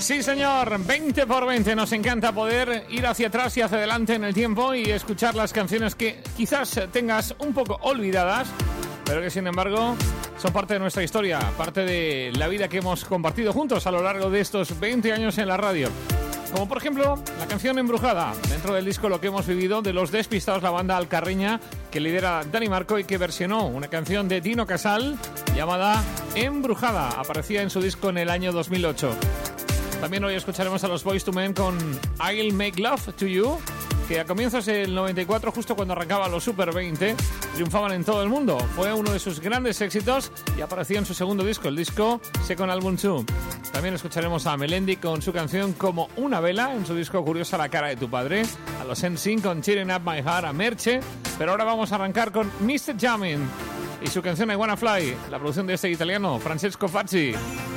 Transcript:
Sí, señor, 20 por 20. Nos encanta poder ir hacia atrás y hacia adelante en el tiempo y escuchar las canciones que quizás tengas un poco olvidadas, pero que sin embargo son parte de nuestra historia, parte de la vida que hemos compartido juntos a lo largo de estos 20 años en la radio. Como por ejemplo la canción Embrujada, dentro del disco Lo que hemos vivido de Los Despistados, la banda alcarreña que lidera Dani Marco y que versionó una canción de Dino Casal llamada Embrujada. Aparecía en su disco en el año 2008. También hoy escucharemos a los Boyz II Men con I'll Make Love to You, que a comienzos del 94, justo cuando arrancaba los Super 20, triunfaban en todo el mundo. Fue uno de sus grandes éxitos y apareció en su segundo disco, el disco Second Album 2. También escucharemos a Melendi con su canción Como una vela, en su disco Curiosa la cara de tu padre, a los NSYNC con Cheering Up My Heart, a Merche, pero ahora vamos a arrancar con Mr. Jamming y su canción I Wanna Fly, la producción de este italiano, Francesco Fazzi.